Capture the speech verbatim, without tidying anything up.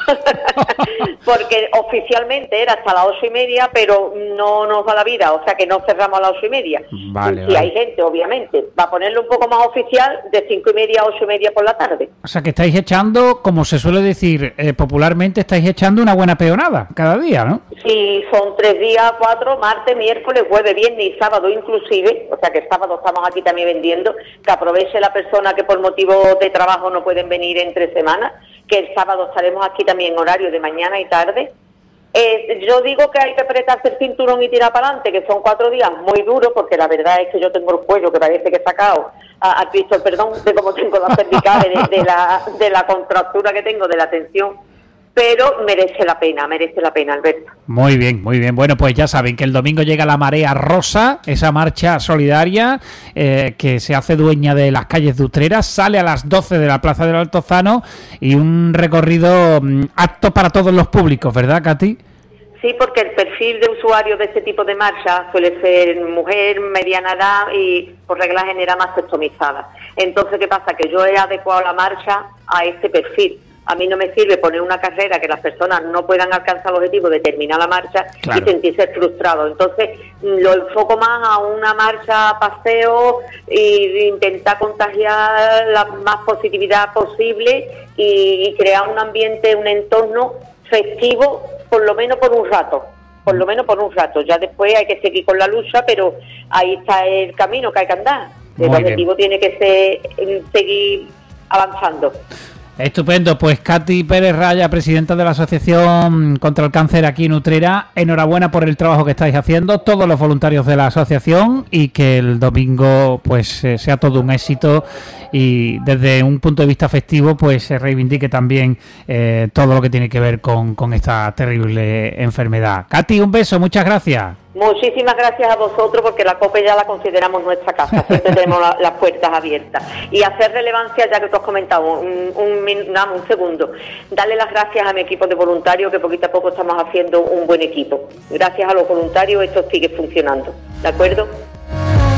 porque oficialmente era hasta las ocho y media, pero no nos da la vida, o sea que no cerramos a las ocho y media. Vale, si vale. hay gente, obviamente, va a ponerlo un poco más oficial, de cinco y media a ocho y media por la tarde. O sea que estáis echando, como se suele decir eh, popularmente, estáis echando una buena peonada cada día, ¿no? Sí, son tres días, cuatro, martes, miércoles, jueves, viernes y sábado inclusive, o sea que el sábado estamos aquí también vendiendo, que aproveche la persona que por motivo de trabajo no pueden venir entre semanas, que el sábado estaremos aquí también en horario de mañana y tarde. Eh, yo digo que hay que apretarse el cinturón y tirar para adelante, que son cuatro días muy duros, porque la verdad es que yo tengo el cuello que parece que he sacado a, a Cristo, perdón, de cómo tengo las cervicales, de, de, la, de la contractura que tengo, de la tensión. Pero merece la pena, merece la pena, Alberto. Muy bien, muy bien. Bueno, pues ya saben que el domingo llega la Marea Rosa, esa marcha solidaria eh, que se hace dueña de las calles de Utrera, sale a las doce de la Plaza del Altozano y un recorrido mm, apto para todos los públicos, ¿verdad, Katy? Sí, porque el perfil de usuario de este tipo de marcha suele ser mujer, mediana edad y por regla general más customizada. Entonces, ¿qué pasa? Que yo he adecuado la marcha a este perfil. A mí no me sirve poner una carrera que las personas no puedan alcanzar el objetivo de terminar la marcha, claro, y sentirse frustrados. Entonces lo enfoco más a una marcha paseo e intentar contagiar la más positividad posible y, y crear un ambiente, un entorno festivo, por lo menos por un rato. Por lo menos por un rato. Ya después hay que seguir con la lucha, pero ahí está el camino que hay que andar. El Muy objetivo bien. tiene que ser seguir avanzando. Estupendo, pues Katy Pérez Raya, presidenta de la Asociación contra el Cáncer aquí en Utrera, enhorabuena por el trabajo que estáis haciendo, todos los voluntarios de la asociación, y que el domingo pues eh, sea todo un éxito y desde un punto de vista festivo pues se reivindique también eh, todo lo que tiene que ver con, con esta terrible enfermedad. Katy, un beso, muchas gracias. Muchísimas gracias a vosotros, porque la COPE ya la consideramos nuestra casa, siempre tenemos la, las puertas abiertas. Y hacer relevancia, ya que tú has comentado, un, un, un segundo, darle las gracias a mi equipo de voluntarios, que poquito a poco estamos haciendo un buen equipo. Gracias a los voluntarios esto sigue funcionando, ¿de acuerdo?